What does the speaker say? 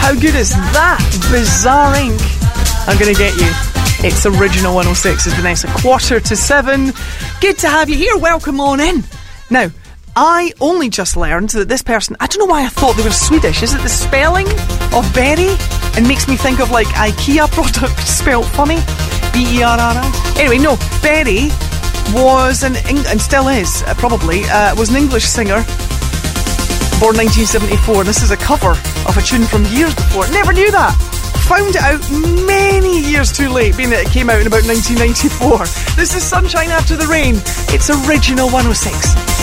How good is that? Bizarre Inc. I'm gonna get you. It's Original 106 is Vanessa, 6:45. Good to have you here. Welcome on in. Now, I only just learned that this person, I don't know why I thought they were Swedish. Is it the spelling of Berry? And makes me think of like IKEA product spelled funny. B-E-R-R-I. Anyway, no, Berry was and still is, probably, was an English singer. Born 1974. This is a cover of a tune from years before. Never knew that. Found it out many years too late, being that it came out in about 1994. This is Sunshine After the Rain. It's Original 106.